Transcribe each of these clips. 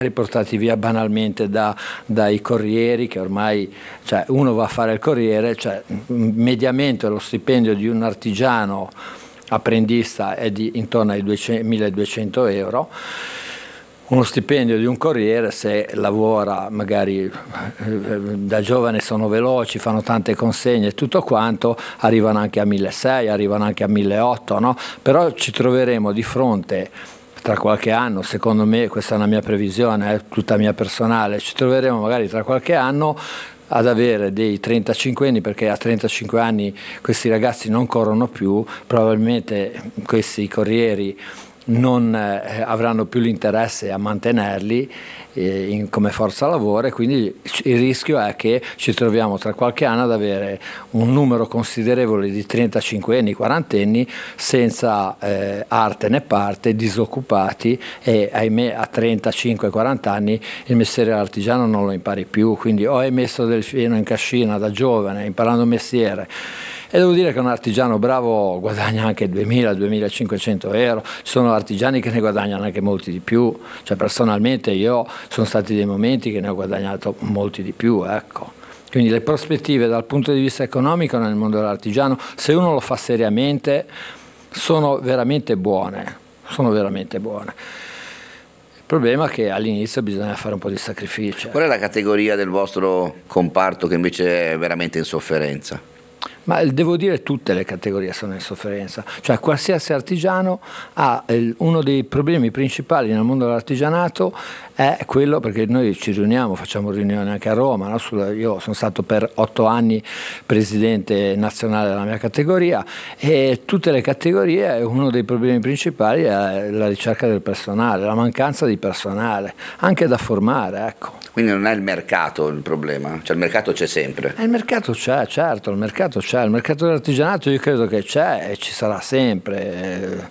riportati via banalmente dai corrieri, che ormai, cioè, uno va a fare il corriere, cioè, mediamente lo stipendio di un artigiano apprendista è di intorno ai 1200 euro. Uno stipendio di un corriere, se lavora magari da giovane, sono veloci, fanno tante consegne e tutto quanto, arrivano anche a 1600, arrivano anche a 1800, no? Però ci troveremo di fronte tra qualche anno, secondo me, questa è una mia previsione, è tutta mia personale, ci troveremo magari tra qualche anno ad avere dei 35 anni, perché a 35 anni questi ragazzi non corrono più, probabilmente questi corrieri non avranno più l'interesse a mantenerli come forza lavoro, e quindi il rischio è che ci troviamo tra qualche anno ad avere un numero considerevole di 35 anni, 40 anni senza arte né parte, disoccupati, e ahimè a 35-40 anni il mestiere artigiano non lo impari più, quindi o hai messo del fieno in cascina da giovane imparando un mestiere. E devo dire che un artigiano bravo guadagna anche 2.000-2.500 euro, ci sono artigiani che ne guadagnano anche molti di più, cioè personalmente io sono stati dei momenti che ne ho guadagnato molti di più, ecco. Quindi le prospettive dal punto di vista economico nel mondo dell'artigiano, se uno lo fa seriamente, sono veramente buone, sono veramente buone. Il problema è che all'inizio bisogna fare un po' di sacrificio. Qual è la categoria del vostro comparto che invece è veramente in sofferenza? Ma devo dire tutte le categorie sono in sofferenza, cioè qualsiasi artigiano ha uno dei problemi principali nel mondo dell'artigianato è quello, perché noi ci riuniamo, facciamo riunioni anche a Roma, no? Io sono stato per 8 anni presidente nazionale della mia categoria, e tutte le categorie uno dei problemi principali è la ricerca del personale, la mancanza di personale, anche da formare, ecco. Quindi non è il mercato il problema, cioè il mercato c'è sempre. Il mercato c'è, certo, il mercato c'è, il mercato dell'artigianato io credo che c'è e ci sarà sempre,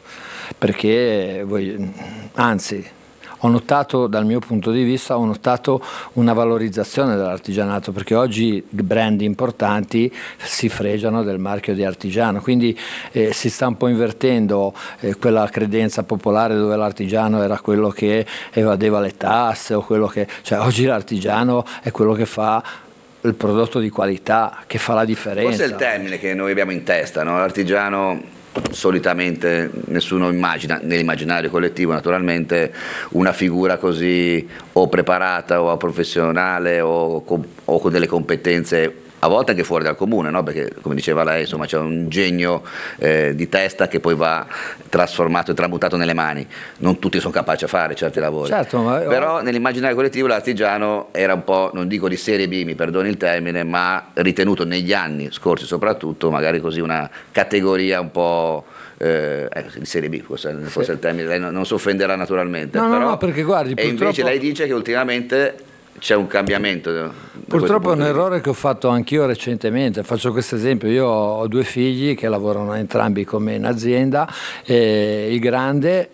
perché anzi, ho notato, dal mio punto di vista, ho notato una valorizzazione dell'artigianato, perché oggi brand importanti si fregiano del marchio di artigiano, quindi si sta un po' invertendo quella credenza popolare dove l'artigiano era quello che evadeva le tasse, o quello che, cioè oggi l'artigiano è quello che fa il prodotto di qualità, che fa la differenza. Forse è il termine che noi abbiamo in testa, no? L'artigiano, solitamente nessuno immagina, nell'immaginario collettivo naturalmente, una figura così o preparata o professionale o con delle competenze a volte anche fuori dal comune, no? Perché come diceva lei, insomma, c'è un genio di testa che poi va trasformato e tramutato nelle mani. Non tutti sono capaci a fare certi lavori. Certo, però nell'immaginario collettivo l'artigiano era un po', non dico di serie B, mi perdoni il termine, ma ritenuto negli anni scorsi soprattutto magari così una categoria un po' di serie B, forse il termine, lei non si offenderà naturalmente. No, però, no, perché guardi, e invece lei dice che ultimamente c'è un cambiamento. Purtroppo è un errore che ho fatto anch'io recentemente. Faccio questo esempio: io ho 2 figli che lavorano entrambi con me in azienda, il grande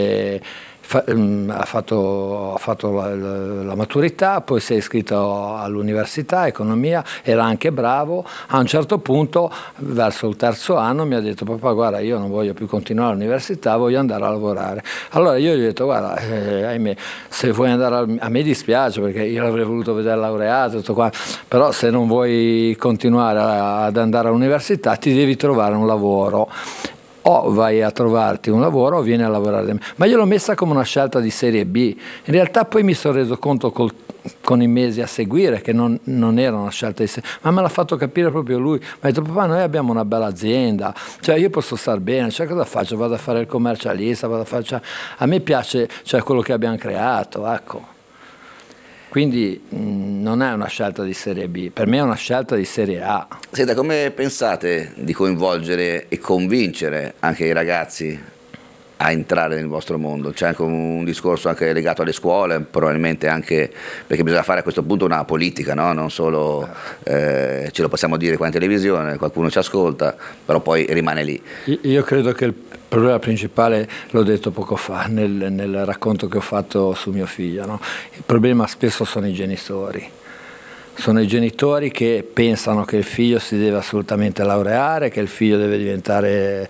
ha fatto la maturità, poi si è iscritto all'università, economia, era anche bravo. A un certo punto, verso il 3° anno, mi ha detto: papà, guarda, io non voglio più continuare all'università, voglio andare a lavorare. Allora io gli ho detto: guarda, ahimè, se vuoi andare a me dispiace, perché io l'avrei voluto vedere laureato, tutto qua, però se non vuoi continuare ad andare all'università ti devi trovare un lavoro. O vai a trovarti un lavoro o vieni a lavorare da me. Ma io l'ho messa come una scelta di serie B. In realtà poi mi sono reso conto con i mesi a seguire che non era una scelta di serie B, ma me l'ha fatto capire proprio lui. Mi ha detto: papà, noi abbiamo una bella azienda, cioè io posso star bene, cioè cosa faccio? Vado a fare il commercialista, a me piace, cioè, quello che abbiamo creato, ecco. Quindi non è una scelta di serie B, per me è una scelta di serie A. Senta, come pensate di coinvolgere e convincere anche i ragazzi a entrare nel vostro mondo? C'è anche un discorso anche legato alle scuole, probabilmente anche perché bisogna fare a questo punto una politica, no? Non solo ce lo possiamo dire qua in televisione, qualcuno ci ascolta, però poi rimane lì. Io credo che il problema principale, l'ho detto poco fa nel racconto che ho fatto su mio figlio, no? Il problema spesso sono i genitori. sono i genitori che pensano che il figlio si deve assolutamente laureare, che il figlio deve diventare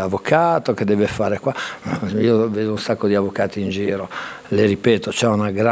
avvocato, che deve fare qua. Io vedo un sacco di avvocati in giro, le ripeto, c'è una